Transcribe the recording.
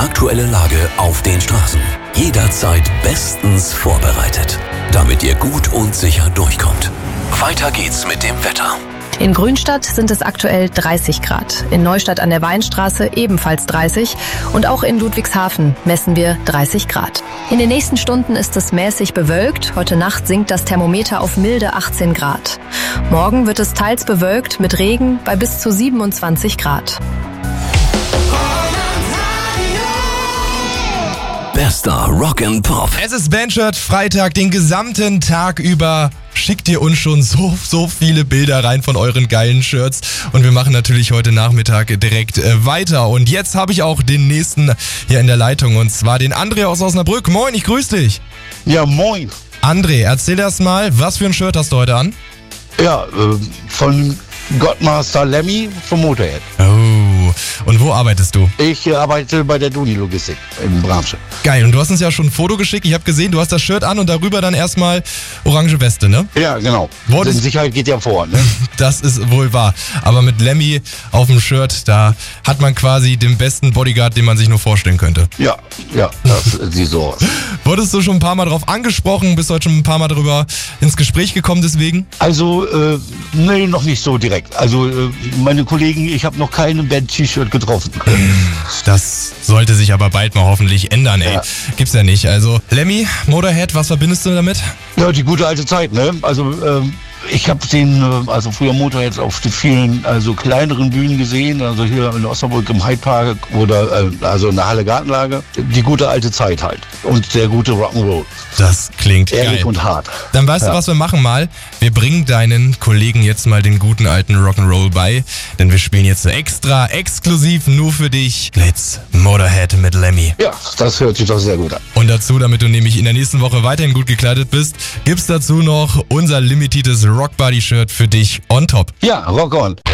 aktuelle Lage auf den Straßen. Jederzeit bestens vorbereitet, damit ihr gut und sicher durchkommt. Weiter geht's mit dem Wetter. In Grünstadt sind es aktuell 30 Grad. In Neustadt an der Weinstraße ebenfalls 30. Und auch in Ludwigshafen messen wir 30 Grad. In den nächsten Stunden ist es mäßig bewölkt. Heute Nacht sinkt das Thermometer auf milde 18 Grad. Morgen wird es teils bewölkt mit Regen bei bis zu 27 Grad. Bester Rock and Pop. Es ist Bandshirt Freitag, den gesamten Tag über schickt ihr uns schon so viele Bilder rein von euren geilen Shirts und wir machen natürlich heute Nachmittag direkt weiter. Und jetzt habe ich auch den nächsten hier in der Leitung und zwar den André aus Osnabrück. Moin, ich grüße dich. Ja, moin. André, erzähl erst mal, was für ein Shirt hast du heute an? Ja, von Godmaster Lemmy vom Motorhead. Oh, und wo arbeitest du? Ich arbeite bei der Duni Logistik in Bramsche. Geil, und du hast uns ja schon ein Foto geschickt. Ich habe gesehen, du hast das Shirt an und darüber dann erstmal orange Weste, ne? Ja, genau. Wo Denn Sicherheit geht ja vor, ne? Das ist wohl wahr. Aber mit Lemmy auf dem Shirt, da hat man quasi den besten Bodyguard, den man sich nur vorstellen könnte. Ja, das sieht so aus. Wurdest du schon ein paar Mal drauf angesprochen? Bist du heute schon ein paar Mal darüber ins Gespräch gekommen deswegen? Also, nee, noch nicht so direkt. Also, meine Kollegen, ich habe noch keine Band-T-Shirt getroffen. Das sollte sich aber bald mal hoffentlich ändern, ey. Ja. Gibt's ja nicht. Also, Lemmy, Motorhead, was verbindest du damit? Ja, die gute alte Zeit, ne? Also, ich habe den, also früher Motorhead auf den vielen, also kleineren Bühnen gesehen, also hier in Osnabrück im Hyde Park oder also in der Halle Gartenlage. Die gute alte Zeit halt. Und der gute Rock'n'Roll. Das klingt Ehrlich geil. und hart. Dann weißt du, was wir machen mal? Wir bringen deinen Kollegen jetzt mal den guten alten Rock'n'Roll bei, denn wir spielen jetzt extra, exklusiv nur für dich Let's Motorhead mit Lemmy. Ja, das hört sich doch sehr gut an. Und dazu, damit du nämlich in der nächsten Woche weiterhin gut gekleidet bist, gibt's dazu noch unser limitiertes Rockbody-Shirt für dich on top. Ja, rock on.